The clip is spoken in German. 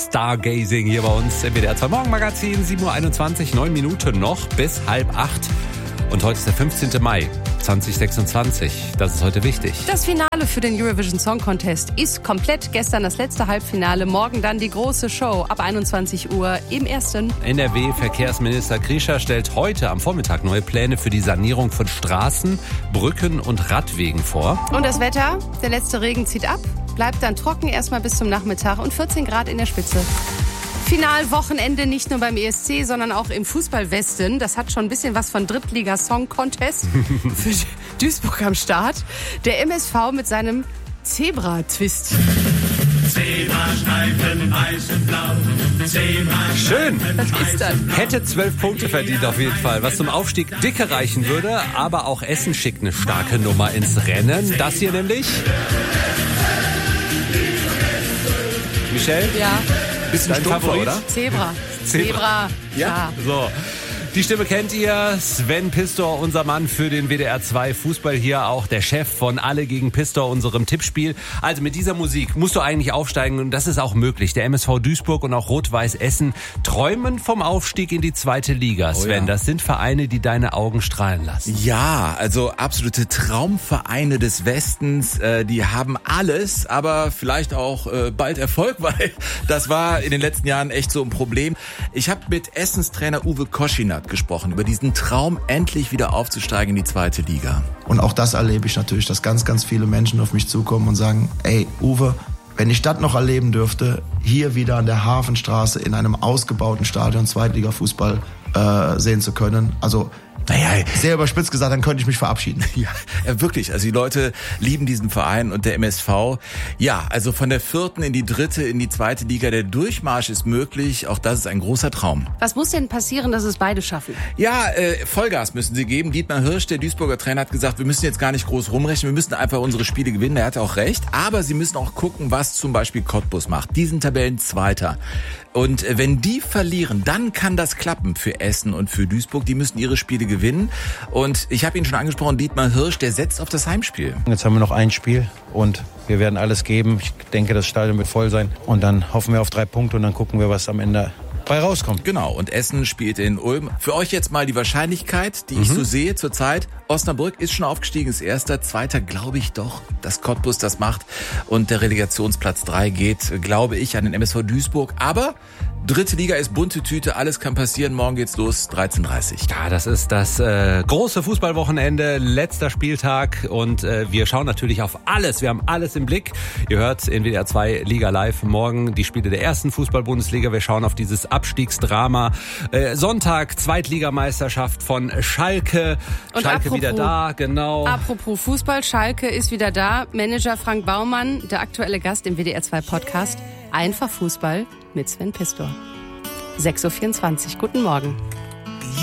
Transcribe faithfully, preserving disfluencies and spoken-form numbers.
Stargazing hier bei uns im W D R zwei Morgenmagazin. sieben Uhr einundzwanzig, neun Minuten noch bis halb acht. Und heute ist der fünfzehnten Mai zweitausendsechsundzwanzig. Das ist heute wichtig. Das Finale für den Eurovision Song Contest ist komplett. Gestern das letzte Halbfinale, morgen dann die große Show ab einundzwanzig Uhr im ersten. N R W-Verkehrsminister Krischer stellt heute am Vormittag neue Pläne für die Sanierung von Straßen, Brücken und Radwegen vor. Und das Wetter? Der letzte Regen zieht ab, bleibt dann trocken erstmal bis zum Nachmittag und vierzehn Grad in der Spitze. Finalwochenende nicht nur beim E S C, sondern auch im Fußballwesten. Das hat schon ein bisschen was von Drittliga-Song-Contest für Duisburg am Start. Der M S V mit seinem Zebra-Twist. Zebrastreifen, weiß und blau. Zebrastreifen, Schön. Was ist das? Hätte zwölf Punkte verdient auf jeden Fall, was zum Aufstieg dicke reichen würde. Aber auch Essen schickt eine starke Nummer ins Rennen. Das hier nämlich. Michelle? Ja. Bisschen Dein Favorit, oder? Zebra. Zebra. Zebra. Ja. So. Die Stimme kennt ihr. Sven Pistor, unser Mann für den W D R zwei Fußball hier, auch der Chef von Alle gegen Pistor, unserem Tippspiel. Also mit dieser Musik musst du eigentlich aufsteigen und das ist auch möglich. Der M S V Duisburg und auch Rot-Weiß Essen träumen vom Aufstieg in die zweite Liga. Sven, oh ja. Das sind Vereine, die deine Augen strahlen lassen. Ja, also absolute Traumvereine des Westens. Äh, die haben alles, aber vielleicht auch äh, bald Erfolg, weil das war in den letzten Jahren echt so ein Problem. Ich habe mit Essens Trainer Uwe Koschinat gesprochen, über diesen Traum, endlich wieder aufzusteigen in die zweite Liga. Und auch das erlebe ich natürlich, dass ganz, ganz viele Menschen auf mich zukommen und sagen, ey, Uwe, wenn ich das noch erleben dürfte, hier wieder an der Hafenstraße in einem ausgebauten Stadion Zweitliga-Fußball äh, sehen zu können. Also naja, sehr überspitzt gesagt, dann könnte ich mich verabschieden. Ja, wirklich. Also die Leute lieben diesen Verein und der M S V. Ja, also von der vierten in die dritte, in die zweite Liga, der Durchmarsch ist möglich. Auch das ist ein großer Traum. Was muss denn passieren, dass es beide schaffen? Ja, äh, Vollgas müssen sie geben. Dietmar Hirsch, der Duisburger Trainer, hat gesagt, wir müssen jetzt gar nicht groß rumrechnen. Wir müssen einfach unsere Spiele gewinnen. Er hat auch recht. Aber sie müssen auch gucken, was zum Beispiel Cottbus macht. Die sind Tabellenzweiter. Und wenn die verlieren, dann kann das klappen für Essen und für Duisburg. Die müssen ihre Spiele gewinnen. Und ich habe ihn schon angesprochen, Dietmar Hirsch, der setzt auf das Heimspiel. Jetzt haben wir noch ein Spiel und wir werden alles geben. Ich denke, das Stadion wird voll sein. Und dann hoffen wir auf drei Punkte und dann gucken wir, was am Ende bei rauskommt. Genau, und Essen spielt in Ulm. Für euch jetzt mal die Wahrscheinlichkeit, die ich mhm. so sehe zurzeit. Osnabrück ist schon aufgestiegen, ist Erster. Zweiter glaube ich doch, dass Cottbus das macht. Und der Relegationsplatz drei geht, glaube ich, an den M S V Duisburg. Aber dritte Liga ist bunte Tüte, alles kann passieren. Morgen geht's los, dreizehn Uhr dreißig. Ja, das ist das äh, große Fußballwochenende, letzter Spieltag. Und äh, wir schauen natürlich auf alles. Wir haben alles im Blick. Ihr hört in W D R zwei Liga Live morgen die Spiele der ersten Fußball-Bundesliga. Wir schauen auf dieses Abstiegsdrama. Äh, Sonntag, Zweitligameisterschaft von Schalke. Und Schalke apropos, wieder da, genau. Apropos Fußball, Schalke ist wieder da. Manager Frank Baumann, der aktuelle Gast im W D R zwei Podcast. Einfach Fußball mit Sven Pistor. sechs Uhr vierundzwanzig. Guten Morgen.